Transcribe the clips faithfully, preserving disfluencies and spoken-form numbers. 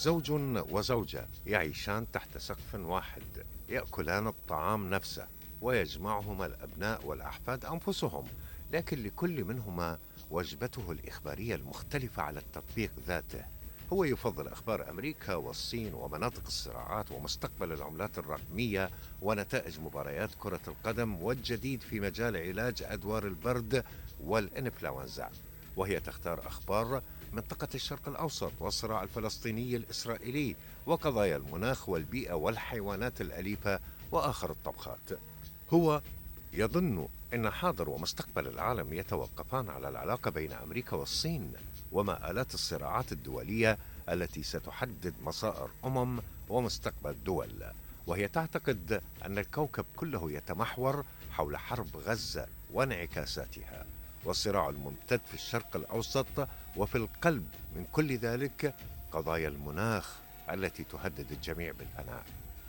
زوج وزوجة يعيشان تحت سقف واحد، يأكلان الطعام نفسه، ويجمعهما الأبناء والأحفاد أنفسهم، لكن لكل منهما وجبته الإخبارية المختلفة على التطبيق ذاته. هو يفضل أخبار أمريكا والصين ومناطق الصراعات ومستقبل العملات الرقمية ونتائج مباريات كرة القدم والجديد في مجال علاج أدوار البرد والإنفلونزا. وهي تختار أخبار منطقة الشرق الأوسط والصراع الفلسطيني الإسرائيلي وقضايا المناخ والبيئة والحيوانات الأليفة وآخر الطبخات. هو يظن أن حاضر ومستقبل العالم يتوقفان على العلاقة بين أمريكا والصين وما آلات الصراعات الدولية التي ستحدد مصائر أمم ومستقبل دول. وهي تعتقد أن الكوكب كله يتمحور حول حرب غزة وانعكاساتها والصراع الممتد في الشرق الأوسط، وفي القلب من كل ذلك قضايا المناخ التي تهدد الجميع بالفناء.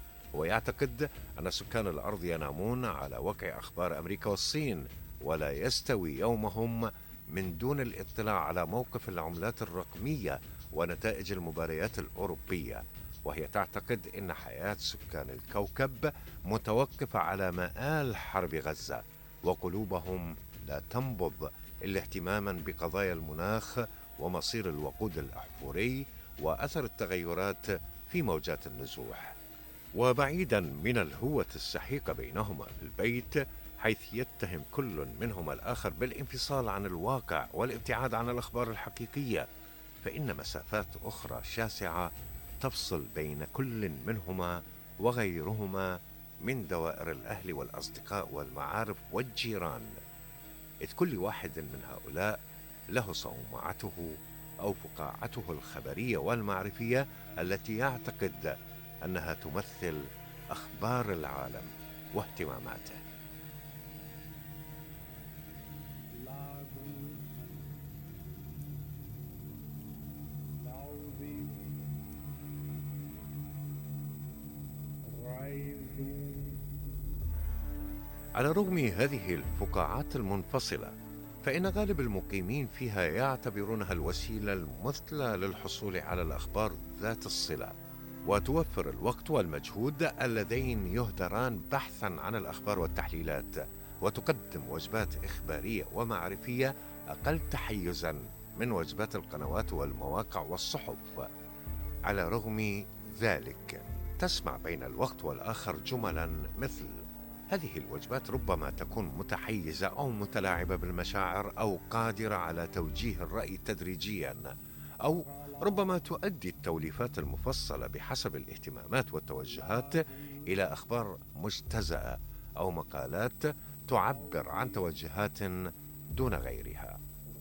ويعتقد أن سكان الأرض ينامون على وقع أخبار أمريكا والصين، ولا يستوي يومهم من دون الاطلاع على موقف العملات الرقمية ونتائج المباريات الأوروبية. وهي تعتقد أن حياة سكان الكوكب متوقفة على مآل حرب غزة، وقلوبهم لا تنبض إلا اهتماما بقضايا المناخ ومصير الوقود الأحفوري وأثر التغيرات في موجات النزوح. وبعيدا من الهوة السحيقة بينهما في البيت، حيث يتهم كل منهما الآخر بالانفصال عن الواقع والابتعاد عن الأخبار الحقيقية، فإن مسافات أخرى شاسعة تفصل بين كل منهما وغيرهما من دوائر الأهل والأصدقاء والمعارف والجيران، إذ كل واحد من هؤلاء له صومعته أو فقاعته الخبرية والمعرفية التي يعتقد أنها تمثل أخبار العالم واهتماماته. على رغم هذه الفقاعات المنفصلة، فإن غالب المقيمين فيها يعتبرونها الوسيلة المثلى للحصول على الأخبار ذات الصلة، وتوفر الوقت والمجهود اللذين يهدران بحثا عن الأخبار والتحليلات، وتقدم وجبات إخبارية ومعرفية أقل تحيزا من وجبات القنوات والمواقع والصحف. على رغم ذلك، تسمع بين الوقت والآخر جملا مثل: هذه الوجبات ربما تكون متحيزة أو متلاعبة بالمشاعر أو قادرة على توجيه الرأي تدريجيا، أو ربما تؤدي التوليفات المفصلة بحسب الاهتمامات والتوجهات إلى أخبار مجتزأة أو مقالات تعبر عن توجهات دون غيرها.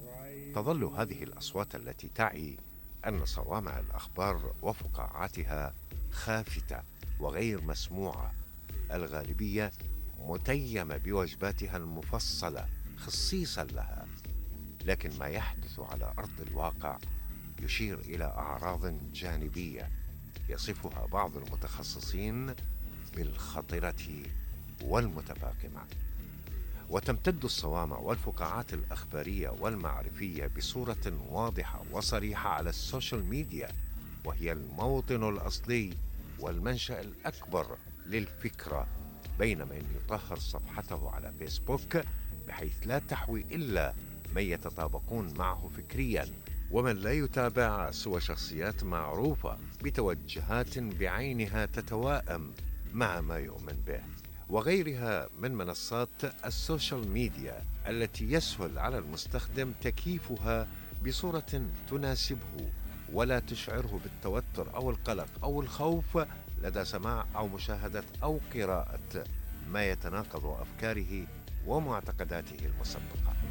تظل هذه الأصوات التي تعي أن صوامع الأخبار وفقاعاتها خافتة وغير مسموعة، الغالبية متيمة بوجباتها المفصلة خصيصا لها، لكن ما يحدث على أرض الواقع يشير إلى أعراض جانبية يصفها بعض المتخصصين بالخطرة والمتفاقمة. وتمتد الصوامع والفقاعات الأخبارية والمعرفية بصورة واضحة وصريحة على السوشيال ميديا، وهي الموطن الأصلي والمنشأ الأكبر للفكرة، بين من يطهر صفحته على فيسبوك بحيث لا تحوي إلا من يتطابقون معه فكريا، ومن لا يتابع سوى شخصيات معروفة بتوجهات بعينها تتوائم مع ما يؤمن به، وغيرها من منصات السوشيال ميديا التي يسهل على المستخدم تكييفها بصورة تناسبه ولا تشعره بالتوتر أو القلق أو الخوف لدى سماع أو مشاهدة أو قراءة ما يتناقض أفكاره ومعتقداته المسبقة.